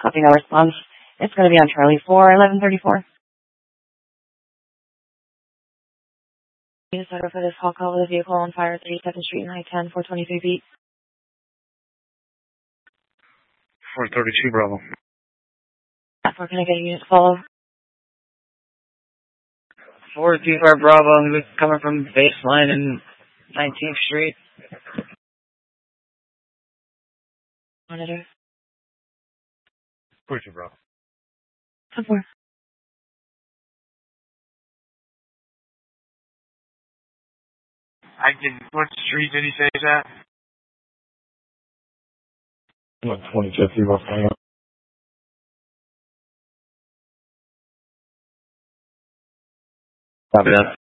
Copy no response. It's going to be on Charlie 4, 1134. Need a starter for this call with a vehicle on fire, 32nd Street and I-10, 423 feet. 432 Bravo. Where can I get a unit to follow? 425 Bravo, coming from baseline in 19th Street. Monitor. 42 Bravo. 10-4. What street did he say he's at? 12050 Los Angeles. Copy that.